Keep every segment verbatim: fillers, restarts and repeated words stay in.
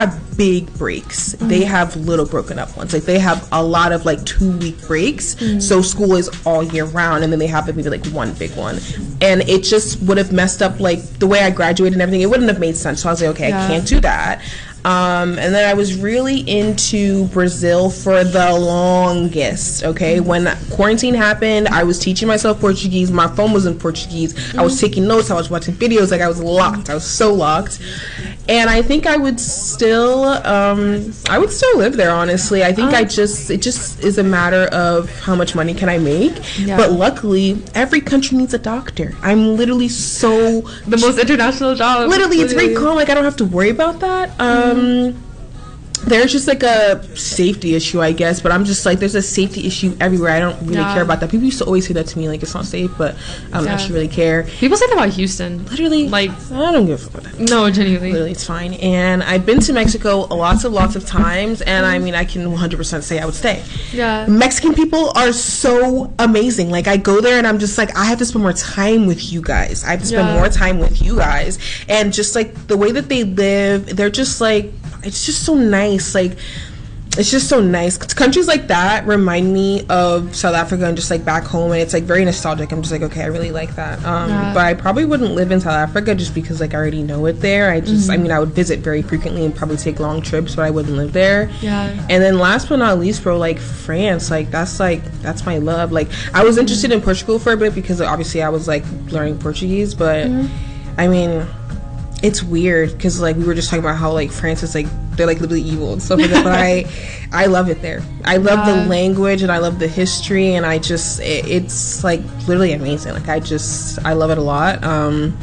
have big breaks. Mm-hmm. They have little broken up ones. Like they have a lot of like two week breaks. Mm-hmm. So school is all year round, and then they have maybe like one big one. And it just would have messed up like the way I graduated and everything. It wouldn't have made sense. So I was like, okay, yeah. I can't do that. Um, and then I was really into Brazil for the longest, okay? Mm-hmm. When quarantine happened, I was teaching myself Portuguese. My phone was in Portuguese. Mm-hmm. I was taking notes. I was watching videos. Like, I was locked. I was so locked. And I think I would still, um, I would still live there, honestly. I think um, I just, it just is a matter of how much money can I make. Yeah. But luckily, every country needs a doctor. I'm literally so... The most international job. Literally, it's very calm. Like, I don't have to worry about that. Um, Um, there's just like a safety issue, I guess, but I'm just like, there's a safety issue everywhere. I don't really yeah. care about that. People used to always say that to me, like, it's not safe, but I don't yeah. actually really care. People say that about Houston. Literally, like, I don't give a fuck about that. No, genuinely. Literally, it's fine. And I've been to Mexico lots of lots of times, and I mean, I can one hundred percent say I would stay. Yeah. Mexican people are so amazing. Like, I go there and I'm just like, I have to spend more time with you guys. I have to spend yeah. more time with you guys. And just like the way that they live, they're just like, it's just so nice. Like, it's just so nice. Countries like that remind me of South Africa and just like back home, and it's like very nostalgic. I'm just like, okay, I really like that. Um, yeah. But I probably wouldn't live in South Africa just because like I already know it there. I just, mm-hmm. I mean, I would visit very frequently and probably take long trips, but I wouldn't live there. Yeah. And then last but not least, bro, like France, like that's like that's my love. Like I was interested in Portugal for a bit because obviously I was like learning Portuguese, but mm-hmm. I mean. It's weird because like we were just talking about how like France is like they're like literally evil and stuff like that, but I I love it there. I love yeah. the language and I love the history, and I just it, it's like literally amazing. Like I just I love it a lot. Um,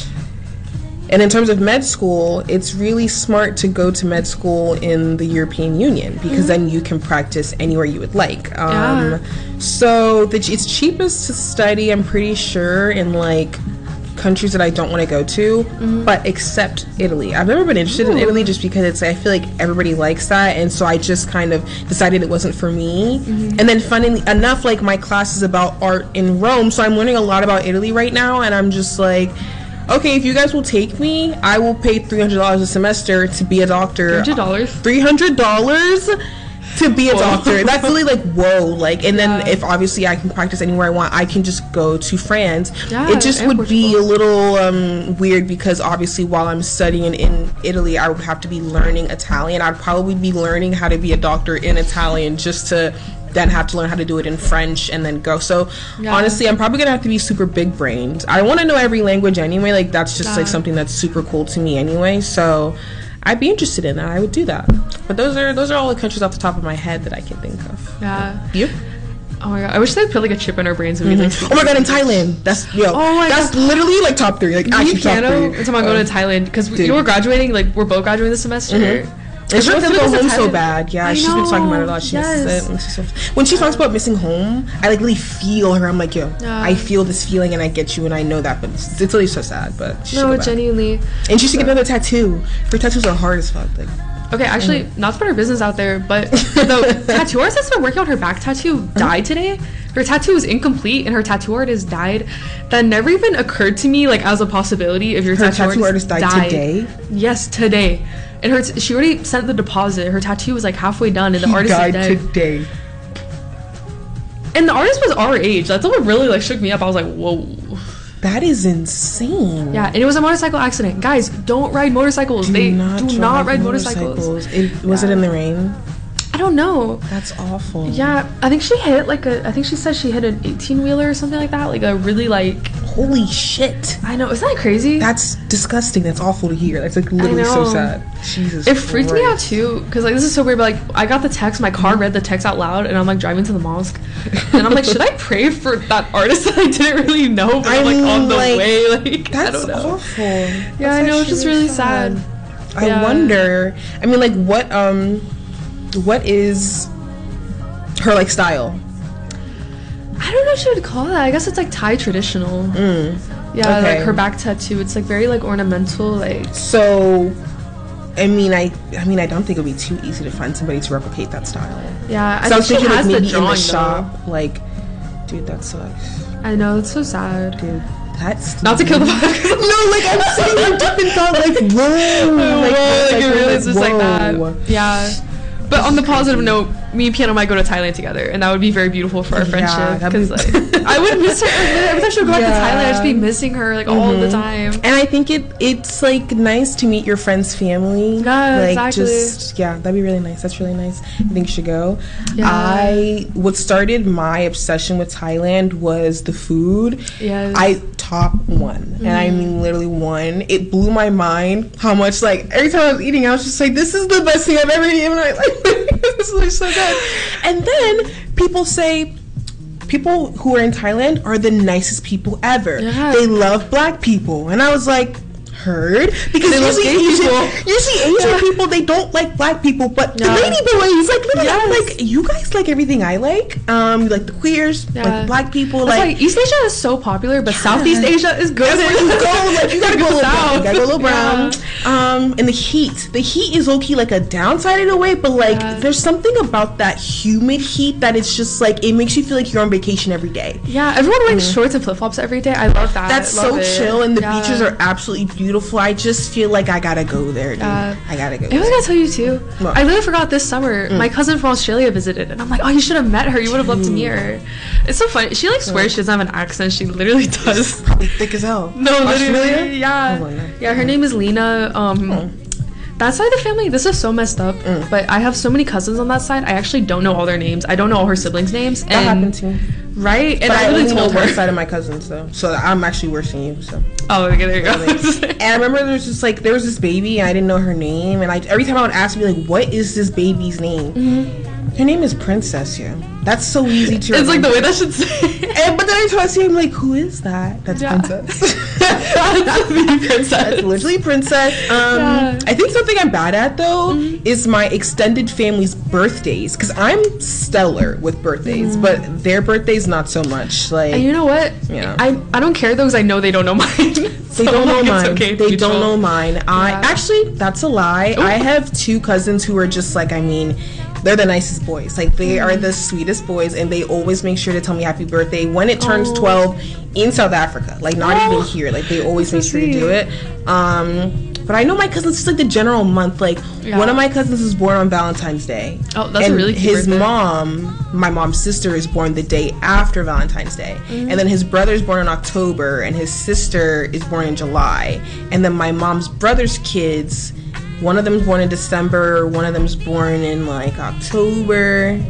and in terms of med school, it's really smart to go to med school in the European Union because mm-hmm. then you can practice anywhere you would like. Um, yeah. So the, it's cheapest to study, I'm pretty sure, in like countries that I don't want to go to, mm-hmm. but except Italy. I've never been interested Ooh. in Italy just because it's I feel like everybody likes that, and so I just kind of decided it wasn't for me. Mm-hmm. And then funnily enough, like my class is about art in Rome, so I'm learning a lot about Italy right now, and I'm just like, okay, if you guys will take me, I will pay three hundred dollars a semester to be a doctor. three hundred dollars? three hundred dollars? To be a doctor. That's really like whoa. Like, and then yeah. if obviously I can practice anywhere I want, I can just go to France. Yeah, it just would Portugal. be a little um, weird because obviously while I'm studying in Italy, I would have to be learning Italian. I'd probably be learning how to be a doctor in Italian just to then have to learn how to do it in French and then go. So yeah. honestly, I'm probably gonna have to be super big brained. I want to know every language anyway. Like that's just yeah. like something that's super cool to me anyway. So I'd be interested in that. I would do that. But those are those are all the countries off the top of my head that I can think of. Yeah. You? Oh my god! I wish they'd put like a chip in our brains and mm-hmm. we'd like. Oh my god! In Thailand, that's yo. Oh my that's god. literally like top three. Like Me actually top piano, three. Until I'm going to Thailand because we, you know, we're graduating. Like we're both graduating this semester. Mm-hmm. And she wants to go home so bad. Yeah, I she's know. been talking about it a lot. She yes. misses it. When she talks about missing home, I like really feel her. I'm like, yo, yeah. I feel this feeling and I get you and I know that, but it's, it's really so sad. But she no, genuinely. And she should so. get another tattoo. Her tattoos are hard as fuck. Like, okay, actually, mm. not to put her business out there, but the tattoo artist that's been working on her back tattoo died today. Her tattoo is incomplete and her tattoo artist died. That never even occurred to me like as a possibility if your her tattoo, tattoo artist, artist died, died today. Yes, today. And her t- she already sent the deposit. Her tattoo was like halfway done, and the he artist died is dead. today. And the artist was our age. That's what really like shook me up. I was like, whoa. That is insane. Yeah, and it was a motorcycle accident. Guys, don't ride motorcycles. Do they not do not ride motorcycles. motorcycles. It, was yeah. it in the rain? I don't know. That's awful. Yeah, I think she hit like a. I think she said she hit an eighteen wheeler or something like that. Like a really like. Holy shit! I know. Isn't that crazy? That's disgusting. That's awful to hear. That's like literally so sad. Jesus. It freaked Christ. me out too because like this is so weird. But like I got the text. My car read the text out loud, and I'm like driving to the mosque, and I'm like, should I pray for that artist that I didn't really know? But I I'm like mean, on the like, way. Like that's I don't know. awful. Yeah, that's I know. It's just really sad. sad. I yeah. wonder. I mean, like, what um, what is her like style? I don't know what you would call that. I guess it's like Thai traditional. Mm. Yeah, okay. like her back tattoo. It's like very like ornamental. Like so. I mean, I I mean, I don't think it would be too easy to find somebody to replicate that style. Yeah, I so think I was she thinking has like maybe the drawing, in the shop. Though. Like, dude, that sucks. I know, it's so sad. Dude, That's Not to kill the vibe. no, like I'm sitting here deep in thought, like whoa, like, Whoa, like, it really like, is just like whoa. that. Yeah. But on the positive note, me and Piano might go to Thailand together, and that would be very beautiful for our Yeah, friendship. that'd Because be- like, I would miss her every time she would go back to Yeah. Thailand. I'd just be missing her like all the time. And I think it it's like nice to meet your friend's family. Yeah, like exactly. just yeah, that'd be really nice. That's really nice. I think you should go. Yeah. I what started my obsession with Thailand was the food. Yes. I top one. And I mean literally one. It blew my mind how much like every time I was eating I was just like, this is the best thing I've ever eaten. Like, like this is like so good. And then people say people who are in Thailand are the nicest people ever. Yeah. They love black people. And I was like, heard? Because They love usually gay Asian, people. usually Asian Yeah. people, they don't like black people, but Yeah. the lady boys, like, literally, I'm Yes. like, you guys like everything I like. Um, you like the queers, Yeah. like the black people, That's like, why East Asia is so popular, but Southeast Asia is good. that's where you go. Like you gotta go a little brown. You gotta go a little brown. Yeah. Um, and the heat. The heat is low key like a downside in a way, but like Yeah. there's something about that humid heat that it's just like it makes you feel like you're on vacation every day. Yeah, everyone wearing shorts and flip flops every day. I love that. That's Love so it. chill, and the Yeah. beaches are absolutely beautiful. I just feel like I gotta go there, dude. Yeah. I gotta go. I was there. gonna tell you too. What? I literally forgot this summer. My cousin from Australia visited, and I'm like, oh, you should have met her. You would have loved to meet her. It's so funny. She like swears she doesn't have an accent. She literally does. Probably thick as hell. No, literally. Australia? Yeah. Oh, no. Yeah, her name is Lena. Um, Oh. that side of the family, this is so messed up. Mm. But I have so many cousins on that side. I actually don't know all their names. I don't know all her siblings' names. That and, happened to me. Right? And But I, I only literally know told one her. side of my cousins though, so I'm actually worse than you. So. Oh, okay, there you go. And I remember there was just like there was this baby and I didn't know her name, and I every time I would ask, be like, "What is this baby's name?" Mm-hmm. Her name is Princess. Yeah, that's so easy to. It's like the remember. way that should say. And, but then I try to see him like, who is that? That's Yeah. Princess. That's me, princess. That's literally Princess. Um, Yeah. I think something I'm bad at though is my extended family's birthdays, because I'm stellar with birthdays, but their birthdays not so much. Like And you know what? Yeah. I, I don't care though, because I know they don't know mine. they don't know mine. Okay, they don't mutual. know mine. I Yeah. actually, that's a lie. Ooh. I have two cousins who are just like, I mean, they're the nicest boys. Like they are the sweetest boys, and they always make sure to tell me happy birthday when it turns Oh. twelve in South Africa. Like not Oh. even here. Like they always make That's sure so to do it. Um, but I know my cousins just like the general month. Like Yeah. one of my cousins was born on Valentine's Day. Oh, that's a and really cute his birthday. mom, my mom's sister, is born the day after Valentine's Day, Mm-hmm. and then his brother's born in October, and his sister is born in July, and then my mom's brother's kids, one of them's born in December, one of them's born in like October,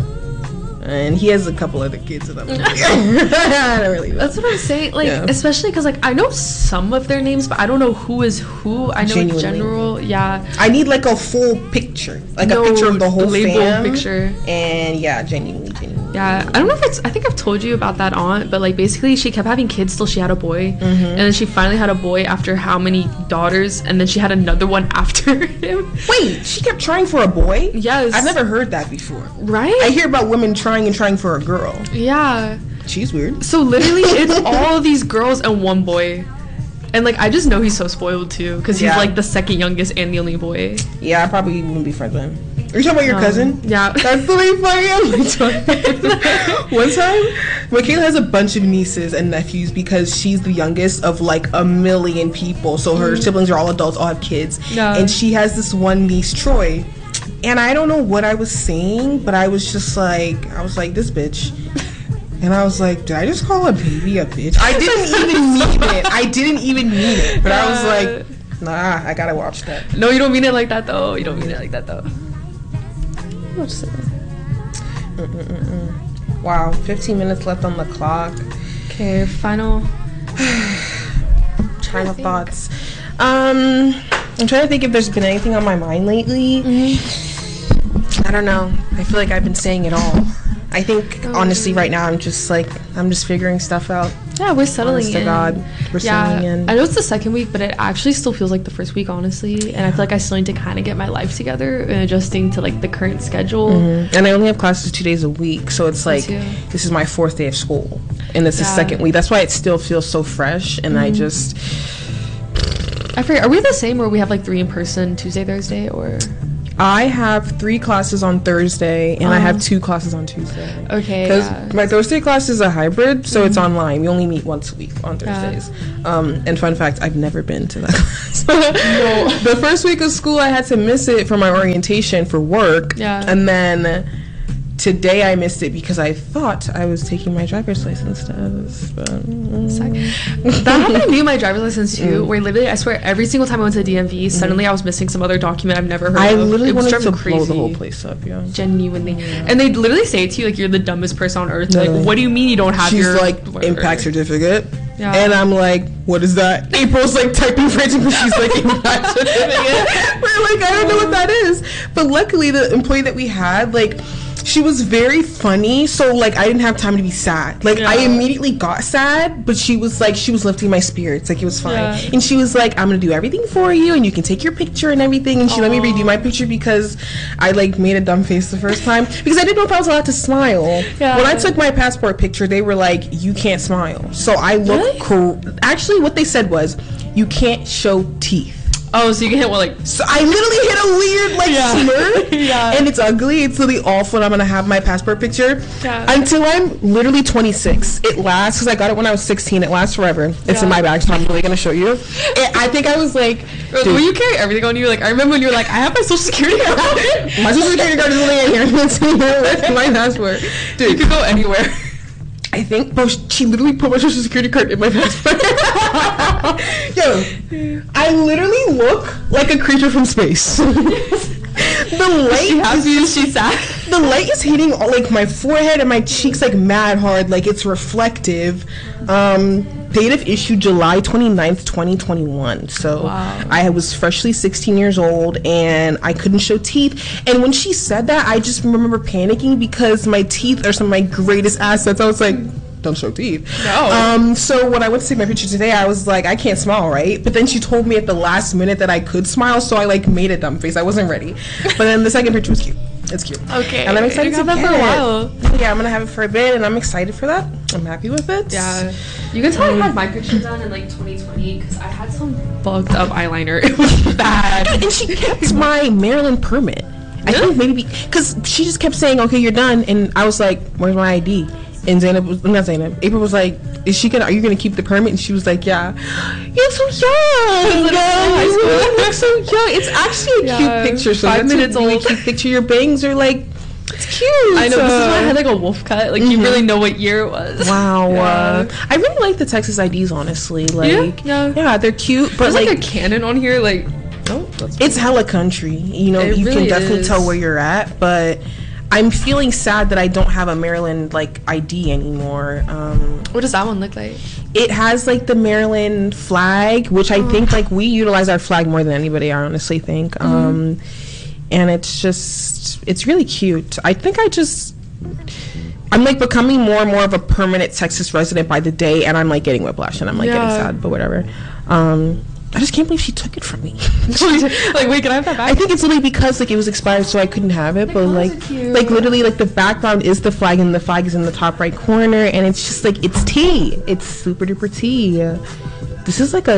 and he has a couple other kids that I'm I don't really know. That's what I'm saying. Like, Yeah. especially because like I know some of their names, but I don't know who is who. I know in Genuinely. general. Yeah. I need like a full picture, like No, a picture of the whole label fam. picture. And yeah, genuinely, genuinely. Yeah, I don't know if it's. I think I've told you about that aunt, but like basically, she kept having kids till she had a boy, Mm-hmm. and then she finally had a boy after how many daughters, and then she had another one after him. Wait, she kept trying for a boy? Yes. I've never heard that before. Right? I hear about women trying and trying for a girl. Yeah. She's weird. So literally, it's all these girls and one boy, and like I just know he's so spoiled too, because he's Yeah. like the second youngest and the only boy. Yeah, I probably wouldn't be friends with him. Are you talking about your Um, cousin? yeah. That's the way funny. I'm like, one time, Michaela has a bunch of nieces and nephews because she's the youngest of like a million people. So her siblings are all adults, all have kids. Yeah. And she has this one niece, Troy. And I don't know what I was saying, but I was just like, I was like, this bitch. And I was like, did I just call a baby a bitch? I didn't even mean it. I didn't even mean it. But I was like, nah, I gotta watch that. No, you don't mean it like that though. You don't mean it like that though. What's it? Mm-mm-mm-mm. Wow, fifteen minutes left on the clock. Okay, final. Train of thoughts. Um, I'm trying to think if there's been anything on my mind lately. I don't know. I feel like I've been saying it all. I think honestly, right now, I'm just like I'm just figuring stuff out. Yeah, we're settling Honest to in. God, we're yeah, settling in. I know it's the second week, but it actually still feels like the first week, honestly. And I feel like I still need to kind of get my life together and adjusting to like the current schedule. Mm-hmm. And I only have classes two days a week, so it's like too. this is my fourth day of school, and this is Yeah. second week. That's why it still feels so fresh, and I just I forget. Are we the same, where we have like three in person Tuesday, Thursday, or? I have three classes on Thursday, and um, I have two classes on Tuesday. Okay. Because yeah. my Thursday class is a hybrid, so mm-hmm. it's online. We only meet once a week on Thursdays. Yeah. Um, and fun fact, I've never been to that class. No. The first week of school, I had to miss it for my orientation for work. Yeah. And then today I missed it because I thought I was taking my driver's license test. But, mm. That happened to me with my driver's license too, mm. where literally I swear every single time I went to the D M V, mm. suddenly I was missing some other document I've never heard I of. I literally it was wanted to crazy. blow the whole place up, yeah. Genuinely. Yeah. And they literally say to you, like, you're the dumbest person on earth. No. Like, what do you mean you don't have She's your... She's like, whatever. impact certificate. Yeah. And I'm like, what is that? April's like typing frantically. She's like, impact certificate. We're like, I don't know what that is. But luckily, the employee that we had, like, she was very funny, so like I didn't have time to be sad. Like yeah. I immediately got sad, but she was like she was lifting my spirits, like it was fine. Yeah. And she was like, I'm gonna do everything for you, and you can take your picture and everything. And she Aww. Let me redo my picture because I like made a dumb face the first time because I didn't know if I was allowed to smile. Yeah. When I took my passport picture, they were like, you can't smile. So I look really? cool. Actually, what they said was, you can't show teeth. Oh, so you can hit one like... So I literally hit a weird, like, yeah. smirk. Yeah. And it's ugly. It's really awful, and I'm going to have my passport picture. Yeah. Until I'm literally twenty-six. It lasts, because I got it when I was sixteen. It lasts forever. It's yeah. in my bag, so I'm really going to show you. It, I think I was like... Will you carry everything on you? Like, I remember when you were like, I have my social security card. My social security card is only in here. It's in here with my passport. Dude, you could go anywhere. I think, bro, she literally put my social security card in my passport. Yo, I literally look like a creature from space. The light, she happy is, she's sad. The light is hitting all, like my forehead and my cheeks like mad hard, like it's reflective. Um, date of issue July twenty-ninth, twenty twenty-one. So wow. I was freshly sixteen years old and I couldn't show teeth. And when she said that, I just remember panicking because my teeth are some of my greatest assets. I was like, don't show teeth. No. Um, so when I went to take my picture today, I was like, I can't smile, right? But then she told me at the last minute that I could smile, so I like made a dumb face. I wasn't ready. But then the second picture was cute. It's cute. Okay. And I'm excited to have that get for a while. It. Yeah, I'm gonna have it for a bit, and I'm excited for that. I'm happy with it. Yeah. You can tell um, I had my picture done in like twenty twenty because I had some fucked up eyeliner. It was bad. And she kept my Maryland permit. I think maybe because she just kept saying, "Okay, you're done," and I was like, "Where's my I D?" And Zainab was not Zainab. April was like, "Is she gonna? Are you gonna keep the permit?" And she was like, "Yeah." You're so young. Yeah, you really look so young. It's actually a yeah, cute picture. So five minutes really old. Cute picture. Your bangs are like, it's cute. I know. Uh, this is why I had like a wolf cut. Like mm-hmm. you really know what year it was. Wow. Yeah. Uh, I really like the Texas I Ds. Honestly, like yeah, yeah, yeah they're cute. But there's like, like a cannon on here, like. Oh, that's it's hella country. You know, it you really can definitely is. tell where you're at, but I'm feeling sad that I don't have a Maryland like I D anymore. Um, what does that one look like? It has like the Maryland flag, which I oh. think like we utilize our flag more than anybody. I honestly think, mm-hmm. um, and it's just it's really cute. I think I just. I'm like becoming more and more of a permanent Texas resident by the day, and I'm like getting whiplash, and I'm like yeah. getting sad, but whatever. Um, I just can't believe she took it from me. Like, wait, can I have that back? I think it's literally because like it was expired, so I couldn't have it. The but like, like literally, like the background is the flag, and the flag is in the top right corner, and it's just like it's tea. It's super duper tea. This is like a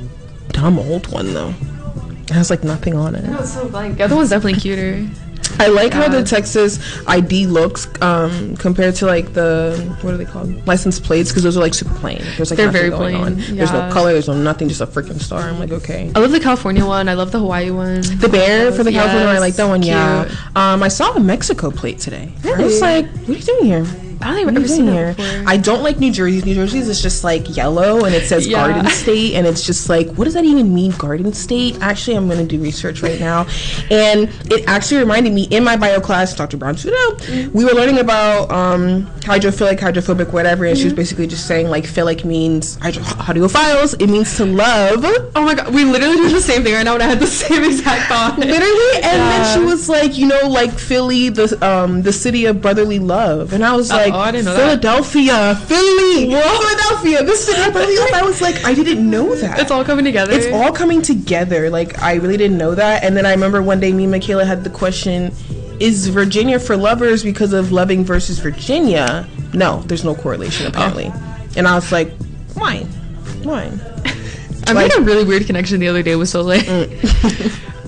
dumb old one though. It has like nothing on it. No, it's so blank. The other one's definitely cuter. I like yeah. how the Texas I D looks um, compared to like the what are they called license plates, because those are like super plain. There's like They're nothing very going plain. on. Yeah. There's no color. There's no nothing. Just a freaking star. I'm like, okay. I love the California one. I love the Hawaii one. The bear for the yes. California one. I like that one. Cute. Yeah. Um, I saw a Mexico plate today. Really? I was like, what are you doing here? I don't even ever seen that before. I don't like New Jersey's. New Jersey's is just like yellow and it says yeah. Garden State, and it's just like, what does that even mean, Garden State? Actually, I'm going to do research right now. And it actually reminded me in my bio class, Doctor Brown Trudeau, mm-hmm. we were learning about um, hydrophilic, hydrophobic, whatever, and mm-hmm. she was basically just saying like philic means hydro- hydrophiles. It means to love. Oh my god, we literally did the same thing right now, and I had the same exact thought. Literally, and yeah. then she was like, you know, like Philly, the um, the city of brotherly love, and I was like. Oh, I didn't know Philadelphia, that. Philly, Whoa. Philadelphia, the city of brotherly love. I was like, I didn't know that. It's all coming together. It's all coming together. Like, I really didn't know that. And then I remember one day me and Michaela had the question, is Virginia for lovers because of loving versus Virginia? No, there's no correlation apparently. Oh. And I was like, why? Why? I like, made a really weird connection the other day with Soleil. Mm.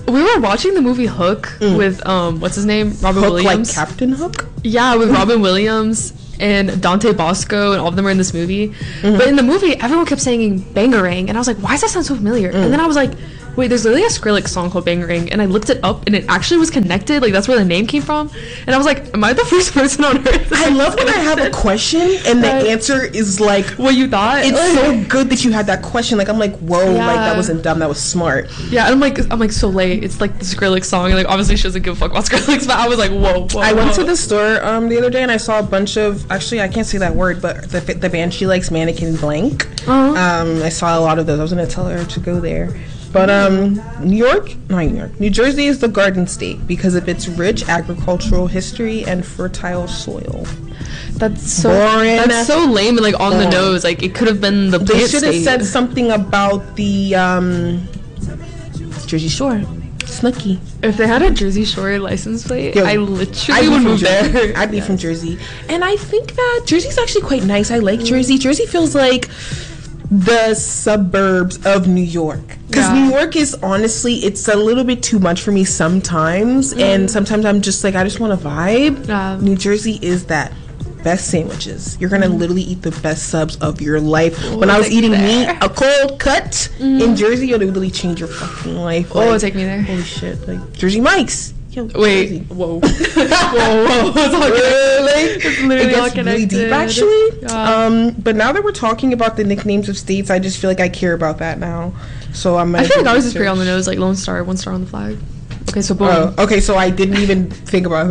we were watching the movie Hook mm. with um what's his name, Robin Hook, Williams. Like Captain Hook. Yeah, with Robin Williams and Dante Bosco, and all of them are in this movie. Mm-hmm. But in the movie, everyone kept saying Bangarang, and I was like, why does that sound so familiar? Mm. And then I was like, wait, there's literally a Skrillex song called Bangarang, and I looked it up, and it actually was connected. Like, that's where the name came from. And I was like, am I the first person on earth? I love when I have a question, and the uh, answer is like what you thought. It's so good that you had that question. Like, I'm like, whoa, yeah. Like, that wasn't dumb, that was smart. Yeah, and I'm like, I'm like, Soleil, it's like the Skrillex song, and like, obviously she doesn't give a fuck about Skrillex, but I was like, whoa, whoa I whoa. went to the store um the other day, and I saw a bunch of, actually, I can't say that word, but the, the band she likes, Mannequin Blank. Uh-huh. Um, I saw a lot of those. I was gonna tell her to go there. But um, New York, not New York, New Jersey is the Garden State because of its rich agricultural history and fertile soil. That's so boring. That's so lame and like on boring. The nose. Like it could have been the. They should have said something about the um, Jersey Shore, Snooki. If they had a Jersey Shore license plate, Yo, I literally would move Jersey. there. I'd be yeah. from Jersey, and I think that Jersey's actually quite nice. I like Jersey. Jersey feels like the suburbs of New York, because yeah. New York is honestly, it's a little bit too much for me sometimes, mm. and sometimes I'm just like, I just want to vibe. Yeah. New Jersey is that. Best sandwiches. You're gonna mm. literally eat the best subs of your life. Oh, when I was eating meat, a cold cut mm. in Jersey, it'll literally change your fucking life. Like, oh, take me there. Holy shit, like Jersey Mike's. Yo, Wait, Jersey. whoa, whoa, whoa! It's all really? It's literally it gets all really deep, actually. Yeah. Um, but now that we're talking about the nicknames of states, I just feel like I care about that now. So I'm. I feel like I was just pretty on the nose, like Lone Star, one star on the flag. Okay, so boom. Oh, okay, so I didn't even think about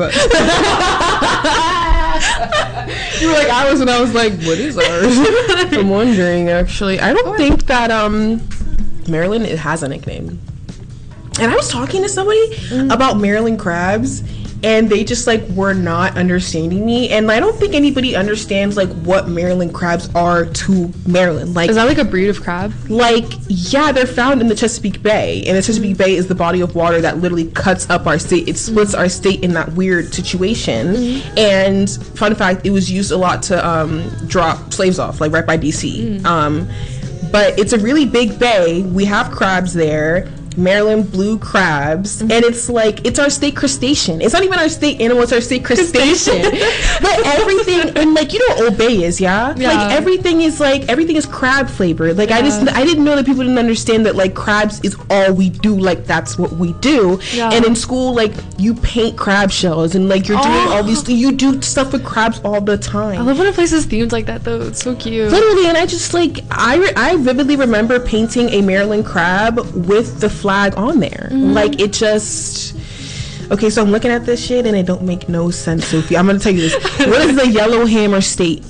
that. You were like ours, and I was like, what is ours? I'm wondering, actually. I don't think that um, Maryland it has a nickname. And I was talking to somebody mm. about Maryland crabs, and they just like were not understanding me. And I don't think anybody understands like what Maryland crabs are to Maryland. Like, is that like a breed of crab? Like, yeah, they're found in the Chesapeake Bay, and the Chesapeake mm. Bay is the body of water that literally cuts up our state. It splits mm. our state in that weird situation. Mm. And fun fact, it was used a lot to um, drop slaves off, like right by D C. Mm. Um, but it's a really big bay. We have crabs there. Maryland blue crabs, mm-hmm. and it's like it's our state crustacean. It's not even our state animal; it's our state crustacean. But everything, and like you know, what Old Bay is, yeah? yeah. Like everything is like everything is crab flavored. Like yeah. I just I didn't know that people didn't understand that like crabs is all we do. Like that's what we do. Yeah. And in school, like you paint crab shells, and like you're oh. doing all these. You do stuff with crabs all the time. I love when a place is themed like that, though. It's so cute. Literally, and I just like I re- I vividly remember painting a Maryland crab with the flag on there. Mm-hmm. Like it just okay, so I'm looking at this shit and it don't make no sense, Sophie. I'm gonna tell you this. What is the Yellow Hammer State?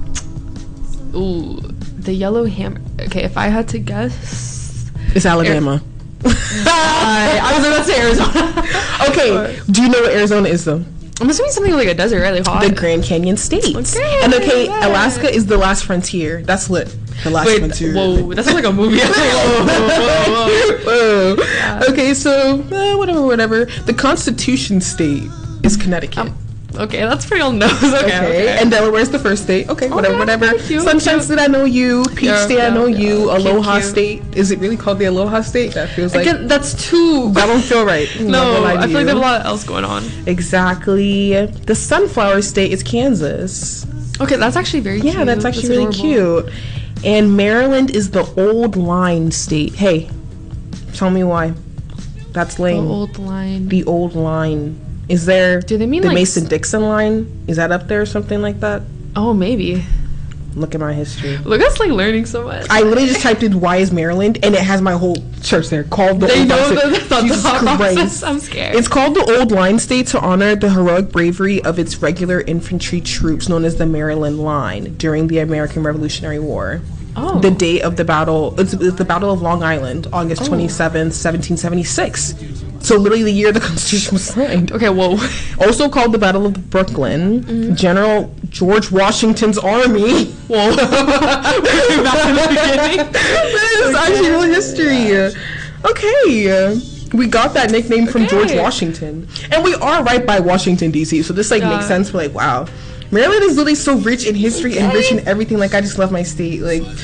Ooh, the Yellow Hammer. Okay, if I had to guess, it's Alabama. Air- I, I was about to say Arizona. Okay, do you know what Arizona is though? I'm assuming something like a desert, right? Like hot. The Grand Canyon State. Okay, and okay, yeah. Alaska is the last frontier. That's lit. The last Wait, frontier. Whoa, that's like a movie. whoa, whoa, whoa, whoa. whoa. Yeah. Okay, so uh, whatever, whatever. The Constitution State is Connecticut. Um, okay, that's pretty on the nose. Okay, okay. okay. And Delaware's the first state. Okay, oh, whatever, yeah, whatever. Cute, Sunshine cute. State, I know you. Peach yeah, State, yeah, I know yeah. you. Yeah. Aloha cute, State. Is it really called the Aloha State? That feels like Again, that's too. That don't feel right. No, I feel like there's a lot else going on. Exactly. The Sunflower State is Kansas. Okay, that's actually very yeah, cute. Yeah, that's actually that's really adorable. Cute. And Maryland is the Old Line State. Hey, tell me why. That's lame. The Old Line. The Old Line. Is there Do they mean the like Mason-Dixon line? Is that up there or something like that? Oh, maybe. Look at my history. Look at us like learning so much. I literally just typed in why is Maryland, and it has my whole church there called the they Old know Line the, State. the, the process. I'm scared. It's called the Old Line State to honor the heroic bravery of its regular infantry troops known as the Maryland Line during the American Revolutionary War. Oh. The date of the battle, it's, it's the Battle of Long Island, August twenty-seventh, seventeen seventy-six. So literally the year the Constitution was signed. Okay, whoa. Also called the Battle of Brooklyn, mm-hmm. General George Washington's army. Whoa. We're back in the beginning. This is actually real history. Okay. We got that nickname from okay. George Washington. And we are right by Washington, D C, so this like yeah. makes sense. We're like, wow. Maryland is literally so rich in history okay. and rich in everything. Like, I just love my state. Like,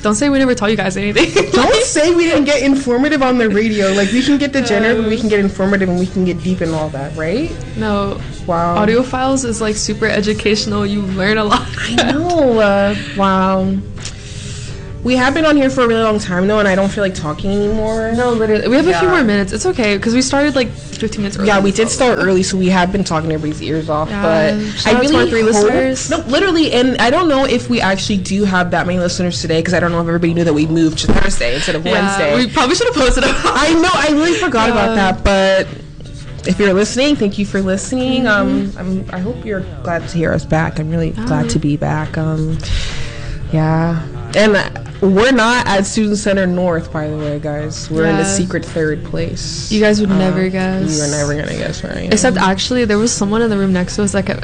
Don't say we never tell you guys anything. Don't say we didn't get informative on the radio. Like, we can get degenerate, but we can get informative and we can get deep in all that, right? No. Wow. Audiophiles is like super educational. You learn a lot. I know. Uh, wow. We have been on here for a really long time, though, and I don't feel like talking anymore. No, literally. We have Yeah. a few more minutes. It's okay, because we started like fifteen minutes early. Yeah, we did so- start early, so we have been talking everybody's ears off. Yeah. But Shout I out to really our three hope, listeners. No, literally, and I don't know if we actually do have that many listeners today, because I don't know if everybody knew that we moved to Thursday instead of Yeah, Wednesday. we probably should have posted it. I know, I really forgot Yeah. about that, but if you're listening, thank you for listening. Mm-hmm. Um, I'm, I hope you're glad to hear us back. I'm really glad to be back. Um, yeah, and we're not at Student Center North, by the way, guys. We're in the Yeah. secret third place. You guys would Uh, never guess. You were never gonna guess where I am. Except actually, there was someone in the room next to us that kept.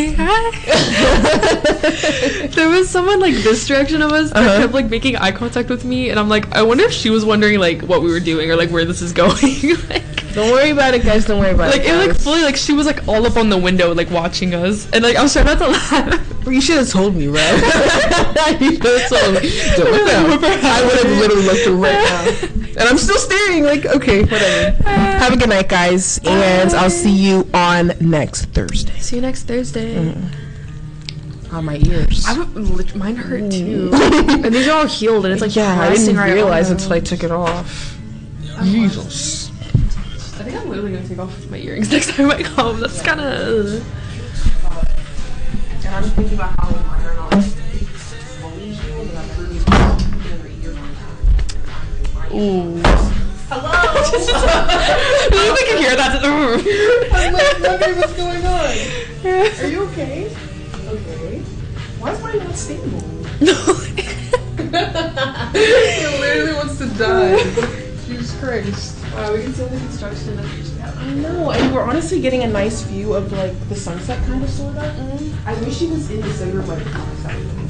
There was someone like this direction of us that Uh-huh. kept like making eye contact with me, and I'm like, I wonder if she was wondering like what we were doing or like where this is going. Like, Don't worry about it, guys. Don't worry about like it. it like guys. fully like she was like all up on the window like watching us, and like I was trying not to laugh. You should have told me, right? You should have told me. Don't look down. I would have literally looked through right now. And I'm still staring, like, okay, whatever. Have a good night, guys. And I'll see you on next Thursday. See you next Thursday. On my ears. I would, lit- mine hurt too, and these are all healed, and it's like yeah, I pressing didn't right realize on until them. I took it off. Jesus. I think I'm literally gonna take off my earrings next time I come. That's kind of. And I'm thinking about how mine are not. Ooh. Hello? I can hear that. I'm like, wondering what's going on. Are you okay? Okay. Why is mine not stable? It literally wants to die. Jesus Christ. Wow, we can see all the construction that we usually have. I know, and we're honestly getting a nice view of like the sunset kind of sort of. I wish he was in the center of like the sunset.